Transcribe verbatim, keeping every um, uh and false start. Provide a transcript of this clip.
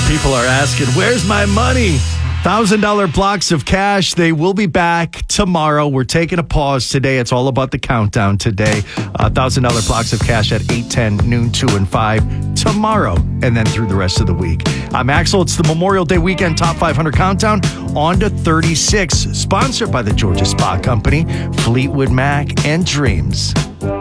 People are asking, where's my money? one thousand dollars blocks of cash. They will be back tomorrow. We're taking a pause today. It's all about the countdown today. Uh, one thousand dollars blocks of cash at eight, ten, noon, two, and five tomorrow, and then through the rest of the week. I'm Axel. It's the Memorial Day weekend Top five hundred Countdown on to thirty-six. Sponsored by the Georgia Spa Company, Fleetwood Mac, and Dreams.